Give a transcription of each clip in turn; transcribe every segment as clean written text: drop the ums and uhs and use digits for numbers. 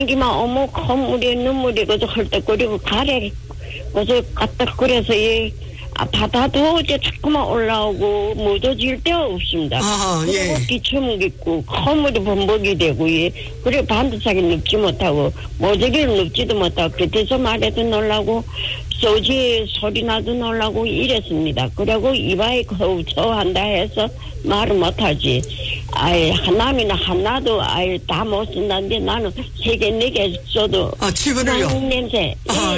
기만 어머 콧물이 눈물이 그저 헐떡거리고 가래 그저 까딱거려서 바다도 이제 자꾸만 올라오고 묻어질 데가 없습니다. 그리고 기침기고 콧물이 범벅이 되고 그리고 반드시 눕지 못하고 모조리를 눕지도 못하고 곁에서 말해도 놀라고 소지 소리 나도 놀라고 이랬습니다. 그리고 이마에 거우처한다 해서 말을 못하지. 하나면 하나도 다 못 쓴다는데 나는 3개 4개 써도 치분을요? 냄새.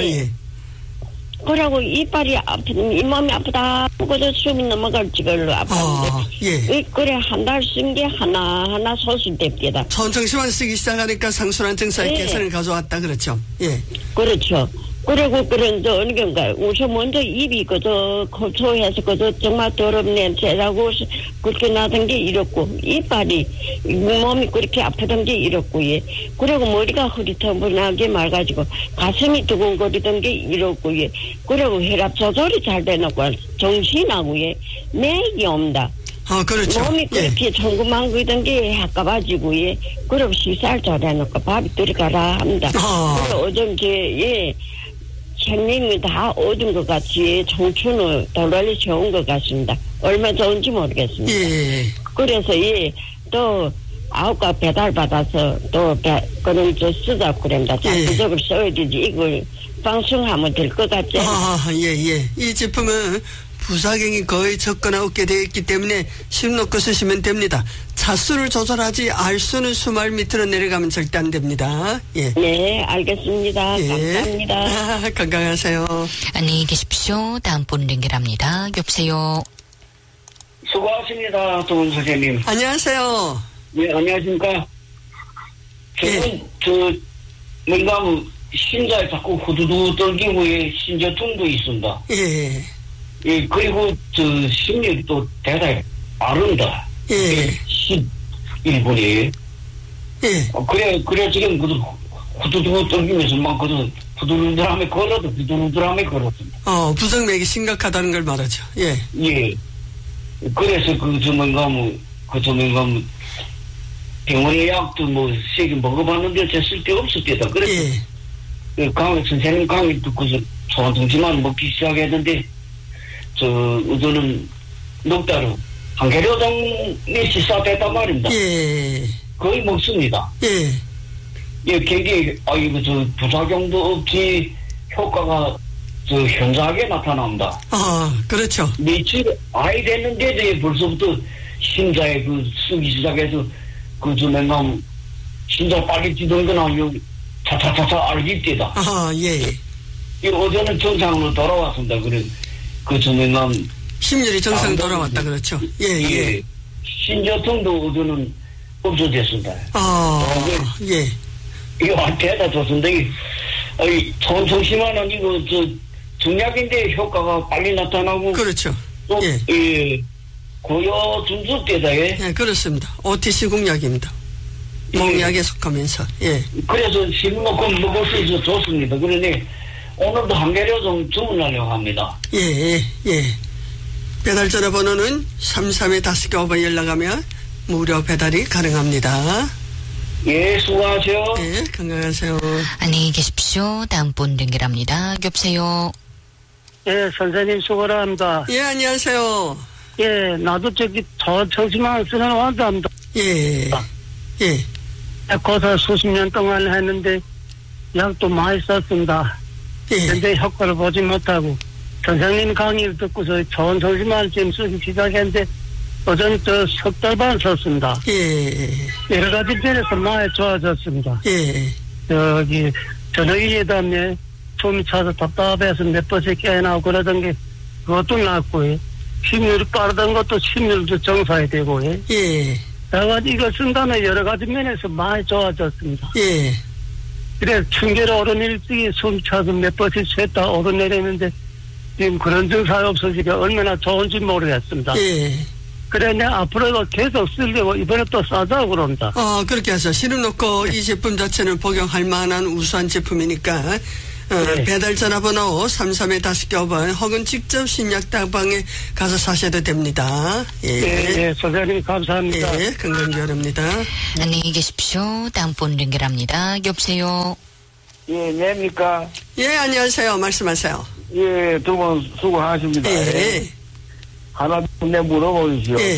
그러고 이빨이 이 몸이 아프다 하고도 숨이 넘어갈 지걸로 아팠는데 그래 한 달 쓴 게 하나하나 소실됩니다. 천정시만 쓰기 시작하니까 상순한 증상의 개선을 가져왔다 그렇죠? 그렇죠. 그리고 그런 어느 건가요? 우선 먼저 입이 그저 고초해서 그저 정말 더러운 냄새라고 그렇게 나던 게 이렇고 이빨이 몸이 그렇게 아프던 게 이렇고 그리고 머리가 흐릿해나게 맑아지고 가슴이 두근거리던 게 이렇고 그리고 혈압 조절이 잘 되놓고 정신하고 맥이 옵니다. 그렇죠. 몸이 그렇게 천구만구이던 게 가까워지고 그리고 식사를 잘해놓고 밥이 들어가라 합니다. 그리고 요즘 생명이 다 얻은 것 같이 청춘을 돌아리 채운 것 같습니다. 얼마 좋은지 모르겠습니다. 그래서 또 9가 배달 받아서 또 그런 쓰자고 그럽니다. 장기적으로 써야 되지 이걸 방송하면 될 것 같죠? 이 제품은 부작용이 거의 적거나 없게 되어 있기 때문에 심 놓고 쓰시면 됩니다. 차수를 조절하지 알수는 수말 밑으로 내려가면 절대 안 됩니다. 네, 알겠습니다. 감사합니다. 건강하세요. 안녕히 계십시오. 다음 분 연결합니다. 여보세요. 수고하십니다. 도훈 선생님. 안녕하세요. 네, 안녕하십니까. 저는 뭔가 심장에 자꾸 후두두 떨기고 신저통도 있습니다. 그리고 심력이 또 대단히 빠릅니다. 11분이. 그래 지금 후두두 떨기면서 막 부들부들하게 걸었습니다. 부정맥이 심각하다는 걸 말하죠. 그래서 병원의 약도 3개 먹어봤는데 제 쓸데없었겠다. 그래서 선생님 강의 듣고서 소환통지만 먹기 시작했는데 우선은 넉 달은 한계료동에 시사됐단 말입니다. 거의 먹습니다. 굉장히 부작용도 없지 효과가 현저하게 나타납니다. 그렇죠. 며칠 아이 됐는데 벌써부터 심장에 쓰기 시작해서 심장 빨리 뛰던 거나 차차차차 알기 때다. 어제는 정상으로 돌아왔습니다. 심혈이 정상 돌아왔다 그렇죠. 신저통도 어제는 없어졌습니다. 이거 대다 좋습니다. 천천히만 아니고 정약인데 효과가 빨리 나타나고 그렇죠. 또 고요 준수 때다. 그렇습니다. OTC 공약입니다. 농약에 속하면서. 그래서 지금 먹을 수 있어서 좋습니다. 그러니 오늘도 한 개료 좀 주문하려고 합니다. 배달 전화번호는 33-5번 연락하면 무료 배달이 가능합니다. 수고하세요. 건강하세요. 안녕히 계십시오. 다음 분 연결합니다. 여보세요. 선생님 수고를 합니다. 안녕하세요. 나도 정신만 쓰는 환자입니다. 고사 수십 년 동안 했는데 약도 많이 썼습니다. 근데 효과를 보지 못하고 선생님 강의를 듣고서 좋은 정신만 지금 쓰기 시작했는데 어전 석 달 반 썼습니다. 여러 가지 면에서 많이 좋아졌습니다. 저녁에 다음에 숨이 차서 답답해서 몇 번씩 깨어나고 그러던 게 그것도 낫고요. 심혈이 빠르던 것도 심혈도 정상이 되고요. 여러 가지 이거 쓴 다음에 여러 가지 면에서 많이 좋아졌습니다. 그래 충계를 오르내리기 숨 차서 몇 번씩 쉬었다 오르내리는데 지금 그런 증상이 없어지니까 얼마나 좋은지 모르겠습니다. 그래 내가 앞으로도 계속 쓰려고 이번에 또 싸자고 그럽니다. 그렇게 해서 실은 놓고 이 제품 자체는 복용할 만한 우수한 제품이니까 네. 배달 전화번호 33-5 혹은 직접 신약당방에 가서 사셔도 됩니다. 예. 네, 소장님 감사합니다. 예, 건강 바랍니다. 안녕히 계십시오. 다음 분 연결합니다. 여보세요. 예, 냅니까? 예, 안녕하세요. 말씀하세요. 예, 두 분 수고하십니다. 예. 하나 내 물어보시오. 예.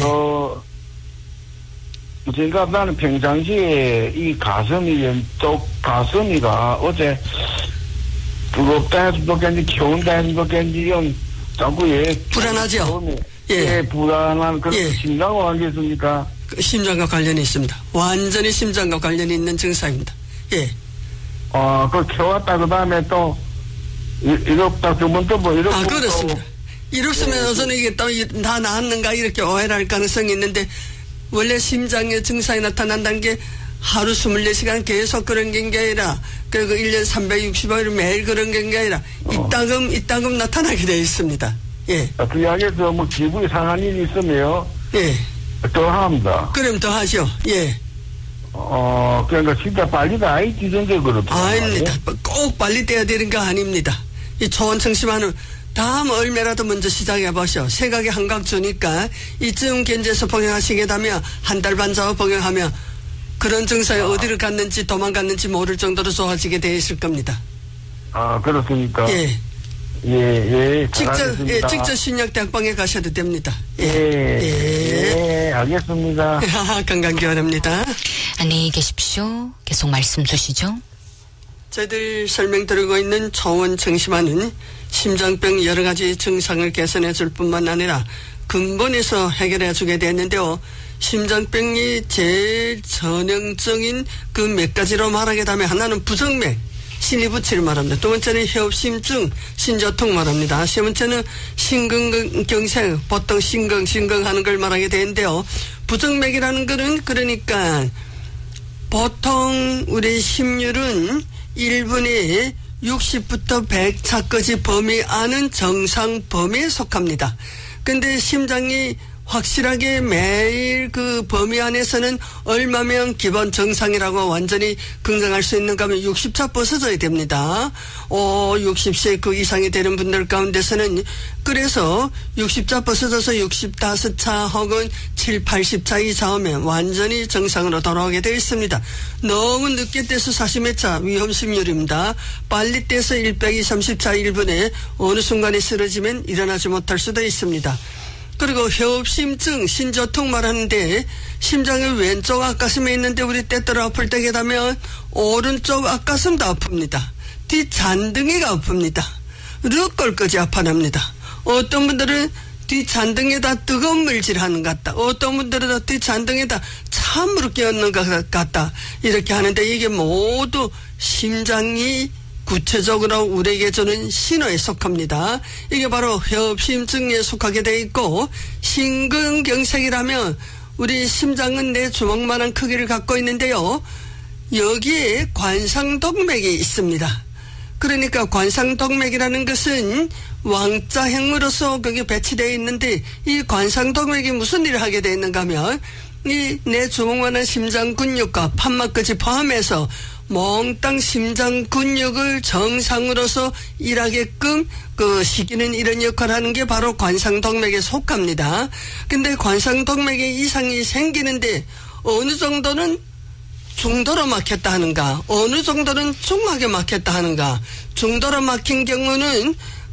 제가 나는 평상시에 이 가슴이 왼쪽 가슴이가 어제 부럽다 해서 그런지 겨운다 해서 그런지 자꾸 불안하죠? 예, 불안한 그런 예. 심장은 아니겠습니까? 심장과 관련이 있습니다. 완전히 심장과 관련이 있는 증상입니다. 예. 그걸 켜왔다 그 다음에 또 이렇다 그러면 또 뭐 이렇게 그렇습니다. 이렇으면 저는 이게 또 다 나았는가 이렇게 오해를 할 가능성이 있는데 원래 심장의 증상이 나타난다는 게 하루 24시간 계속 그런 게 아니라 그리고 1년 365일 매일 그런 게 아니라 이따금 나타나게 되어 있습니다. 예. 그 이야기에서 뭐 기분이 상한 일이 있으면 예. 더 합니다. 그럼 더 하죠. 예. 그러니까 진짜 빨리 다 지정적으로. 아닙니다. 꼭 빨리 떼야 되는 거 아닙니다. 이 초원청심환은 다음 얼마라도 먼저 시작해 보시오. 세각이 한각 주니까 이쯤 견제해서 복용하시게 되면 한 달 반 자고 복용하면 그런 증상이 어디를 갔는지 도망갔는지 모를 정도로 좋아지게 되어 있을 겁니다. 그렇습니까? 예. 예. 직접 신약대학방에 가셔도 됩니다. 예, 알겠습니다. 건강 기원합니다. 안녕히 계십시오. 계속 말씀 주시죠. 저희들 설명드리고 있는 초원청심환은 심장병 여러 가지 증상을 개선해 줄 뿐만 아니라 근본에서 해결해 주게 되었는데요. 심장병이 제일 전형적인 그 몇 가지로 말하게 되면 하나는 부정맥, 신이부치를 말합니다. 두 번째는 협심증, 신저통 말합니다. 세 번째는 심근경색, 보통 심근하는 걸 말하게 되는데요. 부정맥이라는 거는 그러니까 보통 우리 심률은 1분에 60부터 100차까지 범위 안은 정상 범위에 속합니다. 근데 심장이 확실하게 매일 그 범위 안에서는 얼마면 기본 정상이라고 완전히 긍정할 수 있는가 하면 60차 벗어져야 됩니다. 60세 그 이상이 되는 분들 가운데서는 그래서 60차 벗어져서 65차 혹은 7, 80차 이상하면 완전히 정상으로 돌아오게 되어 있습니다. 너무 늦게 떼서 40몇 차 위험심률입니다. 빨리 떼서 130차 1분에 어느 순간에 쓰러지면 일어나지 못할 수도 있습니다. 그리고 협심증, 신저통 말하는데 심장의 왼쪽 앞가슴에 있는데 우리 때때로 아플 때게 되면 오른쪽 앞가슴도 아픕니다. 뒷잔등이가 아픕니다. 르꼴까지 아파납니다. 어떤 분들은 뒷잔등에다 뜨거운 물질하는 것 같다. 어떤 분들은 뒷잔등에다 찬물을 끼얹는 것 같다. 이렇게 하는데 이게 모두 심장이 구체적으로 우리에게 주는 신호에 속합니다. 이게 바로 협심증에 속하게 돼 있고 심근경색이라면 우리 심장은 내 주먹만한 크기를 갖고 있는데요. 여기에 관상동맥이 있습니다. 그러니까 관상동맥이라는 것은 왕자형으로서 거기 배치되어 있는데 이 관상동맥이 무슨 일을 하게 되어 있는가 하면 이 내 주먹만한 심장 근육과 판막까지 포함해서 몽땅 심장 근육을 정상으로서 일하게끔 그 시키는 이런 역할을 하는 게 바로 관상동맥에 속합니다. 근데 관상동맥에 이상이 생기는데 어느 정도는 중도로 막혔다 하는가, 어느 정도는 중하게 막혔다 하는가. 중도로 막힌 경우는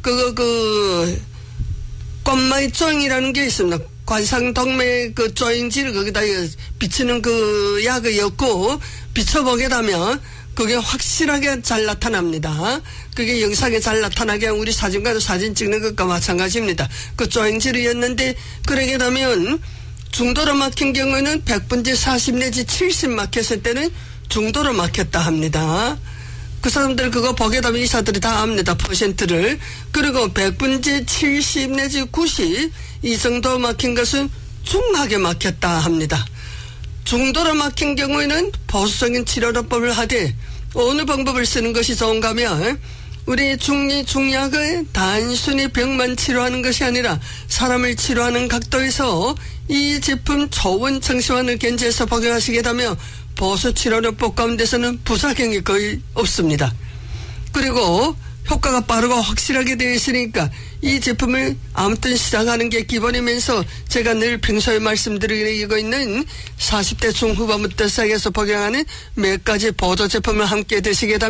꽃마이 조잉이라는 게 있습니다. 관상동맥 그 조잉지를 거기다 비치는 그 약을 엮고 비춰보게 되면 그게 확실하게 잘 나타납니다. 그게 영상에 잘 나타나게 우리 사진과도 사진 찍는 것과 마찬가지입니다. 그 조잉지를 였는데 그러게 되면 중도로 막힌 경우는 100분의 40 내지 70 막혔을 때는 중도로 막혔다 합니다. 그 사람들 그거 보게 되면 의사들이 다 압니다. 퍼센트를. 그리고 100분의 70 내지 90 이 정도 막힌 것은 중하게 막혔다 합니다. 중도로 막힌 경우에는 보수적인 치료법을 하되 어느 방법을 쓰는 것이 좋은가 하면 우리 중약을 단순히 병만 치료하는 것이 아니라 사람을 치료하는 각도에서 이 제품 초원청심환을 견제해서 복용하시게 되면 보수 치료법 가운데서는 부작용이 거의 없습니다. 그리고 효과가 빠르고 확실하게 되어 있으니까 이 제품을 아무튼 시작하는 게 기본이면서 제가 늘 평소에 말씀드리고 있는 40대 중후반부터 시작해서 복용하는 몇 가지 보조 제품을 함께 드시게 되면